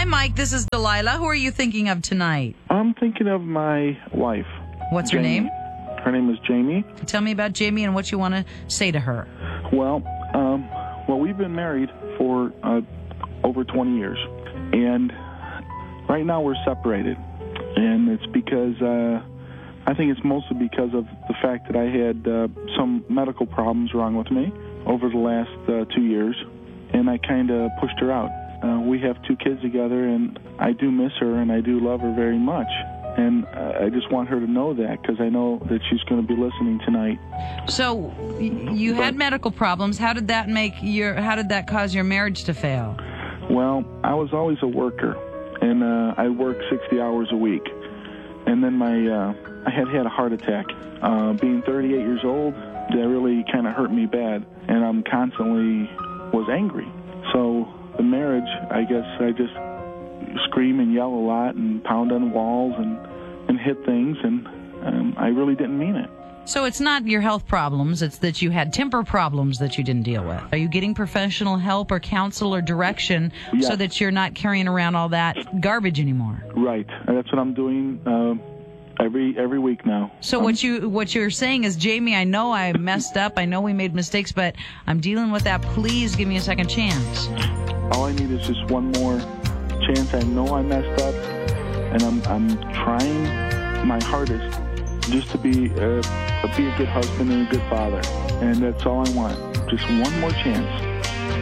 Hi, Mike. This is Delilah. Who are you thinking of tonight? I'm thinking of my wife. What's her name? Her name is Jamie. Tell me about Jamie and what you want to say to her. Well, we've been married for over 20 years, and right now we're separated. And it's because I think it's mostly because of the fact that I had some medical problems wrong with me over the last 2 years, and I kind of pushed her out. We have 2 kids together, and I do miss her, and I do love her very much. And I just want her to know that, because I know that she's going to be listening tonight. So you had medical problems. How did that cause your marriage to fail? Well, I was always a worker, and I worked 60 hours a week. And then I had a heart attack. Being 38 years old, that really kind of hurt me bad, and I'm constantly was angry. So the marriage, I guess I just scream and yell a lot and pound on walls and hit things, and I really didn't mean it. So it's not your health problems, it's that you had temper problems that you didn't deal with. Are you getting professional help or counsel or direction so that you're not carrying around all that garbage anymore? Right. That's what I'm doing every week now. So what you're saying is, Jamie, I know I messed up, I know we made mistakes, but I'm dealing with that. Please give me a second chance. All I need is just one more chance. I know I messed up, and I'm trying my hardest just to be a good husband and a good father, and that's all I want. Just one more chance.